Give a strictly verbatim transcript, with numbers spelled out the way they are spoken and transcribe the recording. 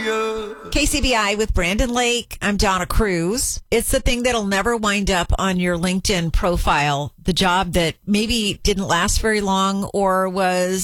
K C B I with Brandon Lake. I'm Donna Cruz. It's the thing that'll never wind up on your LinkedIn profile. The job that maybe didn't last very long or was